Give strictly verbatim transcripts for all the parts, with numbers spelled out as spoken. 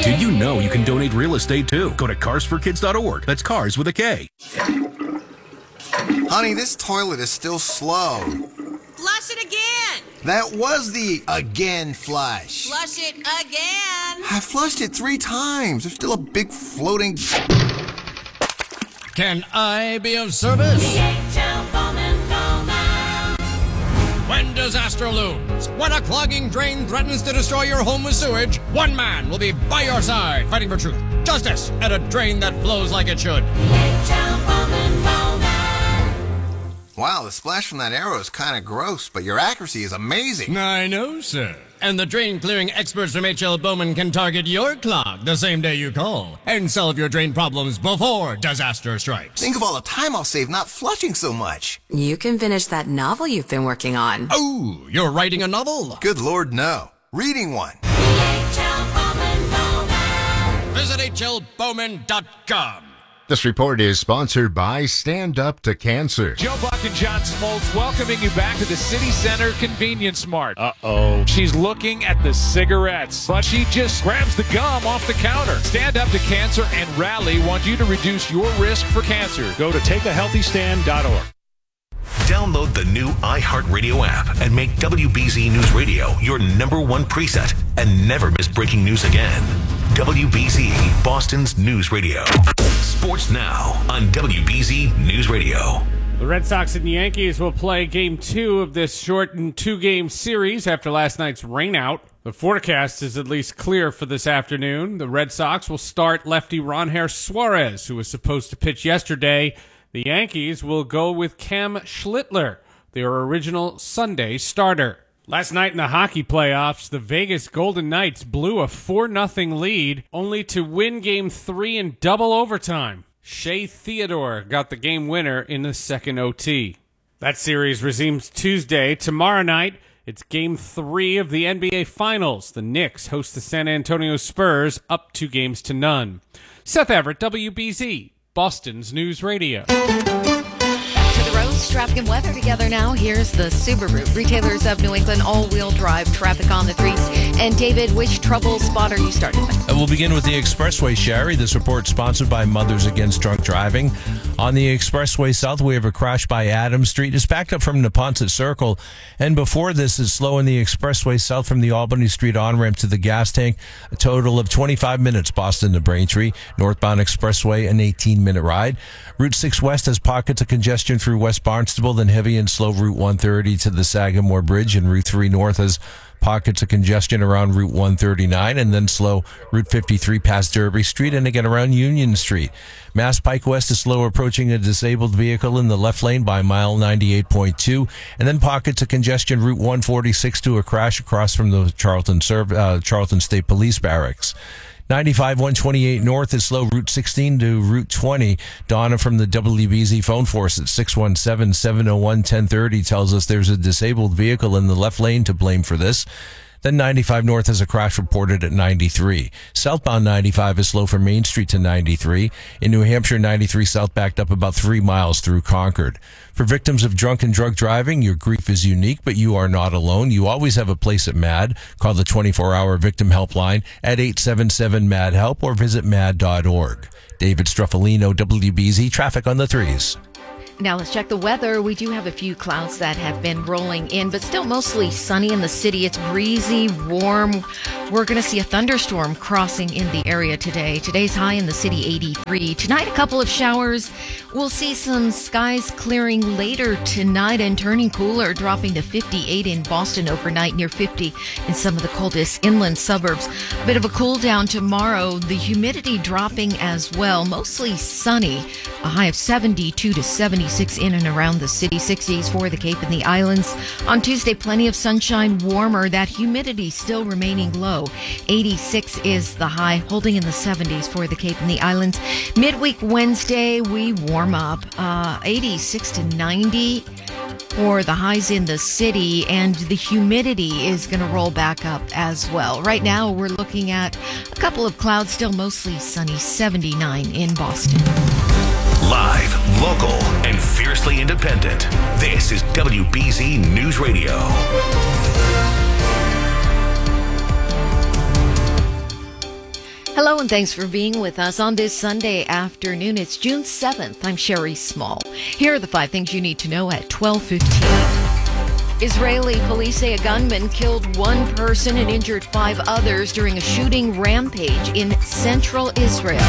Did you know you can donate real estate too? Go to cars for kids dot org. That's cars with a K. Honey, this toilet is still slow. Flush it again. That was the again flush. Flush it again. I flushed it three times. There's still a big floating... Can I be of service? D H L Bowman Bowman. When disaster looms, when a clogging drain threatens to destroy your home with sewage, one man will be by your side, fighting for truth, justice, and a drain that flows like it should. D H L Bowman Bowman. Wow, the splash from that arrow is kind of gross, but your accuracy is amazing. I know, sir. And the drain clearing experts from H L Bowman can target your clog the same day you call and solve your drain problems before disaster strikes. Think of all the time I'll save not flushing so much. You can finish that novel you've been working on. Oh, you're writing a novel? Good Lord, no. Reading one. D H L Bowman Bowman. Visit H L Bowman dot com. This report is sponsored by Stand Up to Cancer. Joe Buck and John Smoltz welcoming you back to the City Center Convenience Mart. Uh-oh. She's looking at the cigarettes, but she just grabs the gum off the counter. Stand Up to Cancer and Rally want you to reduce your risk for cancer. Go to take a healthy stand dot org. Download the new iHeartRadio app and make W B Z News Radio your number one preset and never miss breaking news again. W B Z, Boston's news radio. Sports now on W B Z News Radio. The Red Sox and Yankees will play game two of this shortened two-game series after last night's rainout. The forecast is at least clear for this afternoon. The Red Sox will start lefty Ronher Suarez, who was supposed to pitch yesterday. The Yankees will go with Cam Schlittler, their original Sunday starter. Last night in the hockey playoffs, the Vegas Golden Knights blew a four nothing lead, only to win Game three in double overtime. Shea Theodore got the game winner in the second O T. That series resumes Tuesday. Tomorrow night, it's Game three of the N B A Finals. The Knicks host the San Antonio Spurs, up two games to none. Seth Everett, W B Z, Boston's News Radio. To the roads, traffic and weather together now. Here's the Subaru. Retailers of New England all-wheel drive traffic on the streets. And David, which trouble spot are you starting with? We'll begin with the Expressway, Sherry. This report sponsored by Mothers Against Drunk Driving. On the Expressway South, we have a crash by Adams Street. It's backed up from Neponset Circle. And before this, is slow in the Expressway South from the Albany Street on-ramp to the gas tank. A total of twenty-five minutes, Boston to Braintree. Northbound Expressway, an eighteen-minute ride. Route six West has pockets of congestion through West Barnstable, then heavy and slow Route one thirty to the Sagamore Bridge, and Route three North has pockets of congestion around Route one thirty-nine, and then slow Route fifty-three past Derby Street, and again around Union Street. Mass Pike West is slow approaching a disabled vehicle in the left lane by mile ninety-eight point two, and then pockets of congestion Route one forty-six to a crash across from the Charlton, uh, Charlton State Police Barracks. ninety-five one twenty-eight North is slow Route sixteen to Route twenty. Donna from the W B Z phone force at six one seven, seven oh one, one oh three oh tells us there's a disabled vehicle in the left lane to blame for this. Then ninety-five North has a crash reported at ninety-three. Southbound ninety-five is slow from Main Street to ninety-three. In New Hampshire, ninety-three South backed up about three miles through Concord. For victims of drunk and drug driving, your grief is unique, but you are not alone. You always have a place at MAD. Call the twenty-four hour victim helpline at eight seven seven MAD HELP or visit mad dot org. David Struffolino, W B Z, traffic on the threes. Now let's check the weather. We do have a few clouds that have been rolling in, but still mostly sunny in the city. It's breezy, warm. We're going to see a thunderstorm crossing in the area today. Today's high in the city, eighty-three. Tonight, a couple of showers. We'll see some skies clearing later tonight and turning cooler, dropping to fifty-eight in Boston overnight, near fifty in some of the coldest inland suburbs. A bit of a cool down tomorrow. The humidity dropping as well. Mostly sunny. A high of seventy-two to seventy-six in and around the city, sixties for the Cape and the Islands. On Tuesday, plenty of sunshine, warmer. That humidity still remaining low. eighty-six is the high, holding in the seventies for the Cape and the Islands. Midweek Wednesday, we warm up. Uh, eighty-six to ninety for the highs in the city, and the humidity is going to roll back up as well. Right now, we're looking at a couple of clouds, still mostly sunny, seventy-nine in Boston. Live, local, and fiercely independent. This is W B Z News Radio. Hello and thanks for being with us on this Sunday afternoon. It's June seventh. I'm Sherry Small. Here are the five things you need to know at twelve fifteen. Israeli police say a gunman killed one person and injured five others during a shooting rampage in central Israel.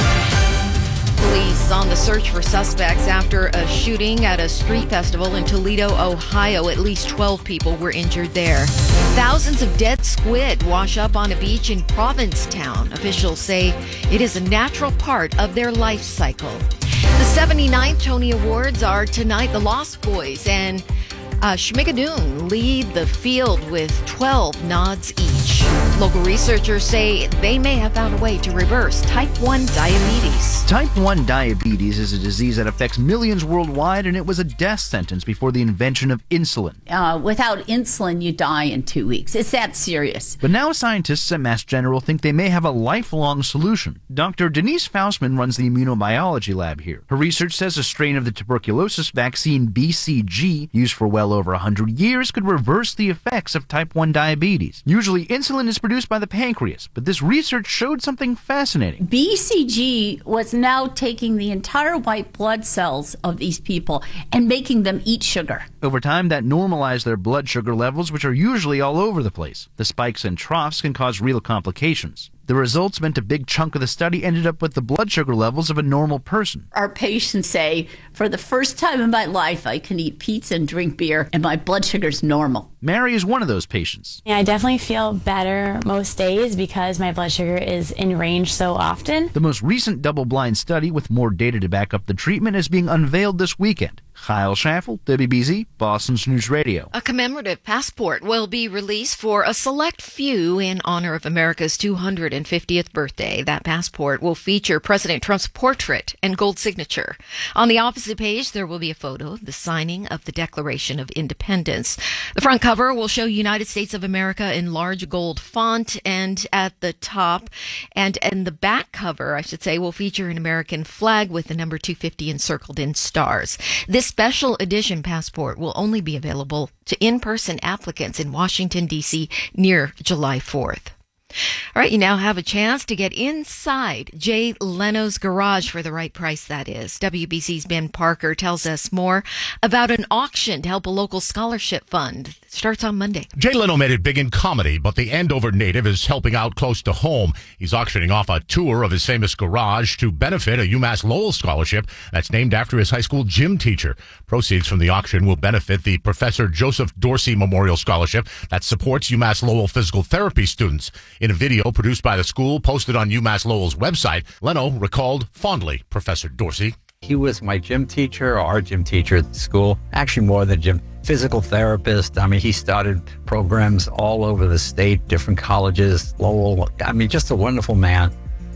Police on the search for suspects after a shooting at a street festival in Toledo, Ohio. At least twelve people were injured there. Thousands of dead squid wash up on a beach in Provincetown. Officials say it is a natural part of their life cycle. The seventy-ninth Tony Awards are tonight. The Lost Boys and uh, Schmigadoon lead the field with twelve nods each. Local researchers say they may have found a way to reverse type one diabetes. Type one diabetes is a disease that affects millions worldwide, and it was a death sentence before the invention of insulin. Uh, without insulin, you die in two weeks. It's that serious. But now scientists at Mass General think they may have a lifelong solution. Doctor Denise Faustman runs the immunobiology lab here. Her research says a strain of the tuberculosis vaccine B C G, used for well over one hundred years, could reverse the effects of type one diabetes. Usually insulin is produced by the pancreas, but this research showed something fascinating. B C G was now taking the entire white blood cells of these people and making them eat sugar. Over time, that normalized their blood sugar levels, which are usually all over the place. The spikes and troughs can cause real complications. The results meant a big chunk of the study ended up with the blood sugar levels of a normal person. Our patients say, for the first time in my life, I can eat pizza and drink beer, and my blood sugar's normal. Mary is one of those patients. Yeah, I definitely feel better most days because my blood sugar is in range so often. The most recent double-blind study with more data to back up the treatment is being unveiled this weekend. Kyle Schaffel, W B Z, Boston's News Radio. A commemorative passport will be released for a select few in honor of America's two hundred fiftieth birthday. That passport will feature President Trump's portrait and gold signature. On the opposite page, there will be a photo of the signing of the Declaration of Independence. The front cover will show United States of America in large gold font, and at the top, and, and the back cover, I should say, will feature an American flag with the number two fifty encircled in stars. This special edition passport will only be available to in-person applicants in Washington, D C near July fourth. All right, you now have a chance to get inside Jay Leno's garage for the right price, that is. W B C's Ben Parker tells us more about an auction to help a local scholarship fund. It starts on Monday. Jay Leno made it big in comedy, but the Andover native is helping out close to home. He's auctioning off a tour of his famous garage to benefit a UMass Lowell scholarship that's named after his high school gym teacher. Proceeds from the auction will benefit the Professor Joseph Dorsey Memorial Scholarship that supports UMass Lowell physical therapy students. In a video produced by the school posted on UMass Lowell's website, Leno recalled fondly Professor Dorsey. He was my gym teacher, our gym teacher at the school, actually more than gym, physical therapist. I mean, he started programs all over the state, different colleges, Lowell. I mean, just a wonderful man.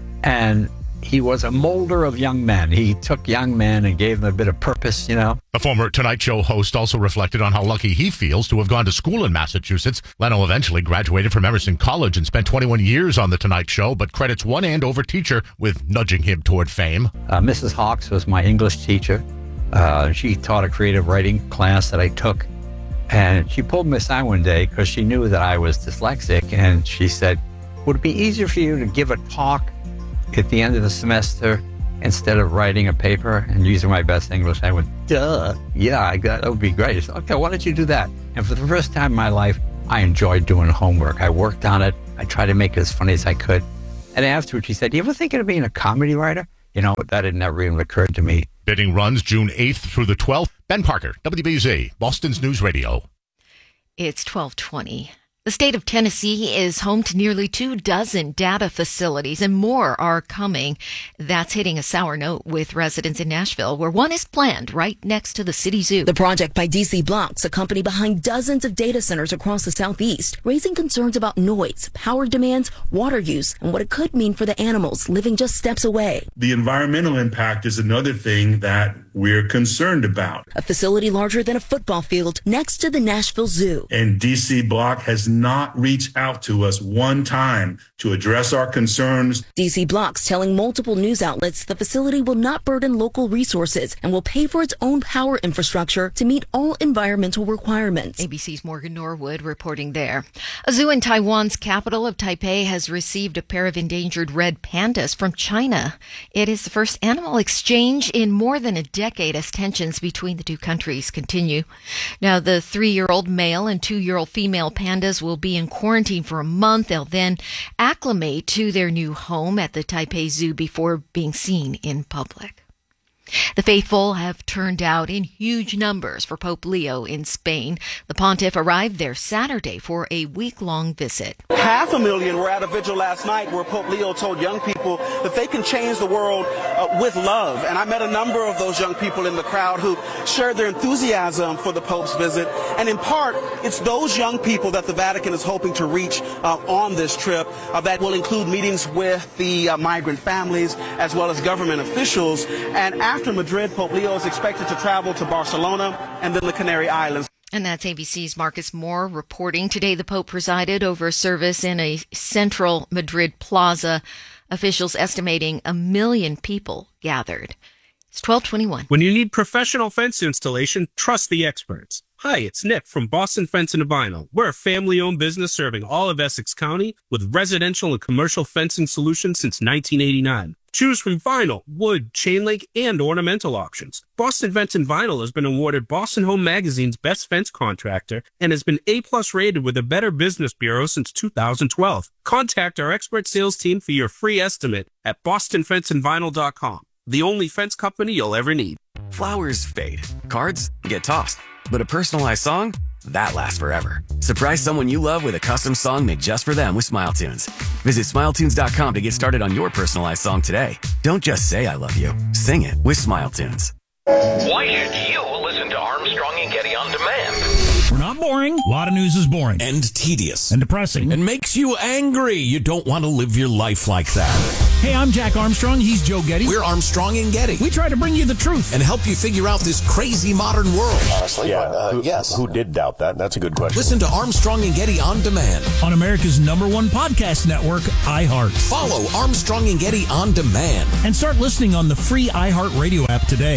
And he was a molder of young men. He took young men and gave them a bit of purpose, you know. The former Tonight Show host also reflected on how lucky he feels to have gone to school in Massachusetts. Leno eventually graduated from Emerson College and spent twenty-one years on The Tonight Show, but credits one Andover teacher with nudging him toward fame. Uh, Missus Hawks was my English teacher. Uh, she taught a creative writing class that I took. And she pulled me aside one day because she knew that I was dyslexic. And she said, would it be easier for you to give a talk at the end of the semester instead of writing a paper? And using my best English, I went, duh, yeah, I got, that would be great. Said, okay, why don't you do that? And for the first time in my life, I enjoyed doing homework. I worked on it. I tried to make it as funny as I could. And afterwards, she said, do you ever think of being a comedy writer? You know, that had never even occurred to me. Bidding runs June eighth through the twelfth. Ben Parker, W B Z, Boston's News Radio. It's twelve twenty. The state of Tennessee is home to nearly two dozen data facilities, and more are coming. That's hitting a sour note with residents in Nashville, where one is planned right next to the city zoo. The project by D C Blocks, a company behind dozens of data centers across the southeast, raising concerns about noise, power demands, water use, and what it could mean for the animals living just steps away. The environmental impact is another thing that we're concerned about. A facility larger than a football field next to the Nashville Zoo. And D C Block has not reached out to us one time to address our concerns. D C Blocks telling multiple news outlets the facility will not burden local resources and will pay for its own power infrastructure to meet all environmental requirements. A B C's Morgan Norwood reporting there. A zoo in Taiwan's capital of Taipei has received a pair of endangered red pandas from China. It is the first animal exchange in more than a decade as tensions between the two countries continue. Now, the three-year-old male and two-year-old female pandas will be in quarantine for a month. They'll then acclimate to their new home at the Taipei Zoo before being seen in public. The faithful have turned out in huge numbers for Pope Leo in Spain. The pontiff arrived there Saturday for a week-long visit. Half a million were at a vigil last night where Pope Leo told young people that they can change the world uh, with love. And I met a number of those young people in the crowd who shared their enthusiasm for the Pope's visit. And in part, it's those young people that the Vatican is hoping to reach uh, on this trip uh, that will include meetings with the uh, migrant families as well as government officials. And after Madrid, Pope Leo is expected to travel to Barcelona and then the Canary Islands. And that's A B C's Marcus Moore reporting. Today, the Pope presided over a service in a central Madrid plaza. Officials estimating a million people gathered. It's twelve twenty-one. When you need professional fence installation, trust the experts. Hi, it's Nick from Boston Fence and Vinyl. We're a family-owned business serving all of Essex County with residential and commercial fencing solutions since nineteen eighty-nine. Choose from vinyl, wood, chain link, and ornamental options. Boston Fence and Vinyl has been awarded Boston Home Magazine's Best Fence Contractor and has been A-plus rated with the Better Business Bureau since two thousand twelve. Contact our expert sales team for your free estimate at boston fence and vinyl dot com. The only fence company you'll ever need. Flowers fade. Cards get tossed. But a personalized song? That lasts forever. Surprise someone you love with a custom song made just for them with SmileTunes. Visit smile tunes dot com to get started on your personalized song today. Don't just say I love you. Sing it with SmileTunes. Why should you listen to Armstrong and Getty on demand? We're not boring. A lot of news is boring. And tedious. And depressing. And makes you angry. You don't want to live your life like that. Hey, I'm Jack Armstrong. He's Joe Getty. We're Armstrong and Getty. We try to bring you the truth. And help you figure out this crazy modern world. Honestly, yeah, uh, who, yes. Who did doubt that? That's a good question. Listen to Armstrong and Getty on demand. On America's number one podcast network, iHeart. Follow Armstrong and Getty on demand. And start listening on the free iHeart Radio app today.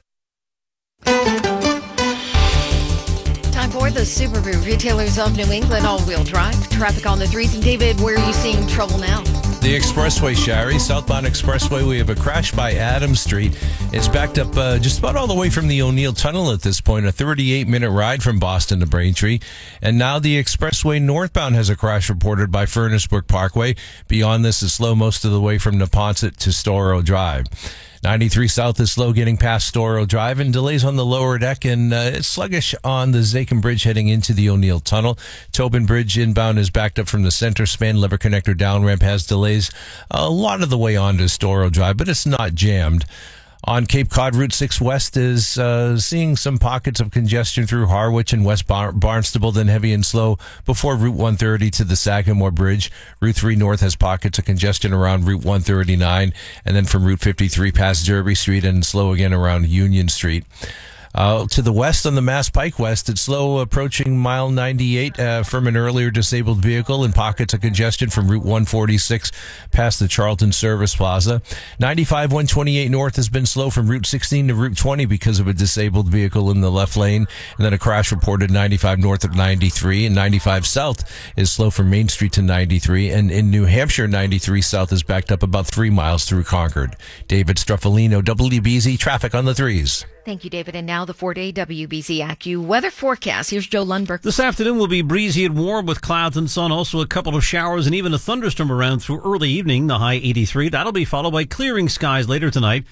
Time for the Subaru Retailers of New England all-wheel drive. Traffic on the threes. And David, where are you seeing trouble now? The expressway, Shari, southbound expressway, we have a crash by Adams Street. It's backed up uh, just about all the way from the O'Neill Tunnel at this point, a thirty-eight minute ride from Boston to Braintree. And now the expressway northbound has a crash reported by Furnace Brook Parkway. Beyond this is slow most of the way from Neponset to Storrow Drive. ninety-three South is slow getting past Storrow Drive and delays on the lower deck, and uh, it's sluggish on the Zakin Bridge heading into the O'Neill Tunnel. Tobin Bridge inbound is backed up from the center span. Lever Connector down ramp has delays a lot of the way onto Storrow Drive, but it's not jammed. On Cape Cod, Route six West is uh, seeing some pockets of congestion through Harwich and West Bar- Barnstable, then heavy and slow before Route one thirty to the Sagamore Bridge. Route three North has pockets of congestion around Route one thirty-nine, and then from Route fifty-three past Derby Street and slow again around Union Street. Uh, to the west on the Mass Pike West, it's slow approaching mile ninety-eight uh, from an earlier disabled vehicle and pockets of congestion from Route one forty-six past the Charlton Service Plaza. ninety-five one twenty-eight North has been slow from Route sixteen to Route twenty because of a disabled vehicle in the left lane. And then a crash reported ninety-five North at ninety-three, and ninety-five South is slow from Main Street to ninety-three. And in New Hampshire, ninety-three South is backed up about three miles through Concord. David Struffolino, W B Z Traffic on the threes. Thank you, David. And now the four-day W B Z AccuWeather weather forecast. Here's Joe Lundberg. This afternoon will be breezy and warm with clouds and sun. Also a couple of showers and even a thunderstorm around through early evening. The high eighty-three. That'll be followed by clearing skies later tonight.